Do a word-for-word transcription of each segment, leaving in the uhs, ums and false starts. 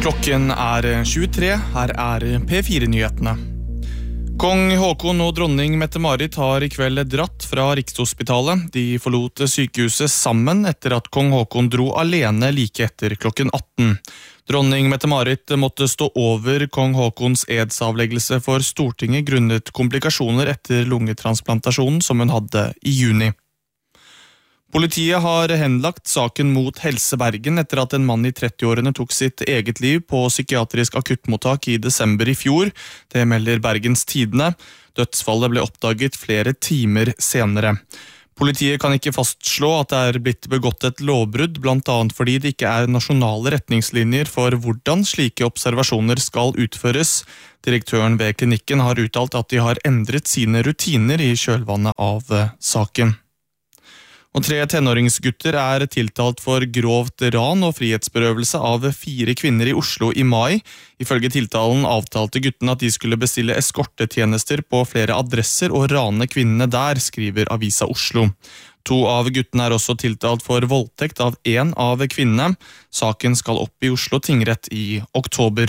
Klokken er tjuetre, her er P fire-nyhetene. Kong Håkon og dronning Mette-Marit har i kveld dratt fra Rikshospitalet. De forlot sykehuset sammen etter at kong Håkon dro alene like etter klokken atten. Dronning Mette-Marit måtte stå over kong Håkons edsavleggelse for Stortinget grunnet komplikasjoner etter lungetransplantasjonen som hun hadde i juni. Politiet har henlagt saken mot Helse Bergen etter at en mann i trettiårene tok sitt eget liv på psykiatrisk akuttmottak i desember i fjor. Det melder Bergens Tidende. Dødsfallet ble oppdaget flere timer senere. Politiet kan ikke fastslå at det er blitt begått et lovbrudd, blant annet fordi det ikke er nasjonale retningslinjer for hvordan slike observasjoner skal utføres. Direktøren ved klinikken har uttalt at de har endret sine rutiner i kjølvannet av saken. Og tre tenåringsgutter er tiltalt for grovt ran og frihetsberøvelse av fire kvinner i Oslo i mai. Ifølge tiltalen avtalte guttene at de skulle bestille eskortetjenester på flere adresser og rane kvinnene der, skriver Avisa Oslo. To av guttene er også tiltalt for voldtekt av en av kvinnene. Saken skal opp i Oslo tingrett i oktober.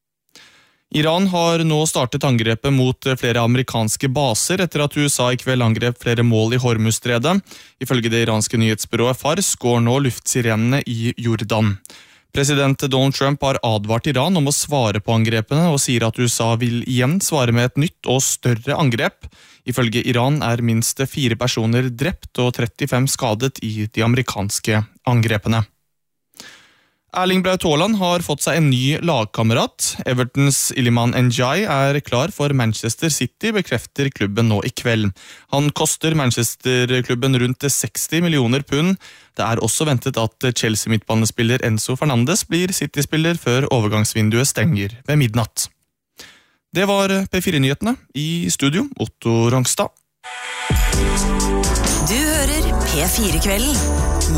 Iran har nå startet angrepet mot flere amerikanske baser etter at U S A i kveld angrep flere mål i Hormuzstredet. Ifølge det iranske nyhetsbyrået Fars går nå luftsirenene i Jordan. President Donald Trump har advart Iran om å svare på angrepene og sier at U S A vil igjen svare med et nytt og større angrep. Ifølge Iran er minst fire personer drept og trettifem skadet i de amerikanske angrepene. Erling Braut Haaland har fått seg en ny lagkamerat. Evertons Iliman Ndiaye er klar for Manchester City, bekrefter klubben nå i kveld. Han koster Manchester-klubben rundt seksti millioner pund. Det er også ventet at Chelsea-midtbanespiller Enzo Fernandes blir City-spiller før overgangsvinduet stenger ved midnatt. Det var P fire-nyhetene. I studio, Otto Rongstad. Du hører P fire-kvelden.